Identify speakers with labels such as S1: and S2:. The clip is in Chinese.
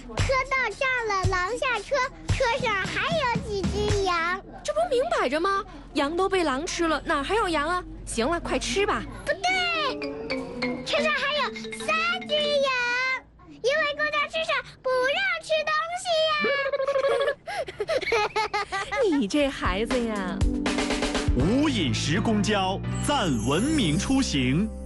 S1: 车道炸了，狼下车，车上还有几只羊。
S2: 这不明摆着吗？羊都被狼吃了，哪还有羊啊？行了，快吃吧。
S1: 不对，车上还有3只羊，因为公交车上不让吃东西呀。
S2: 你这孩子呀！
S3: 无饮食公交，赞文明出行。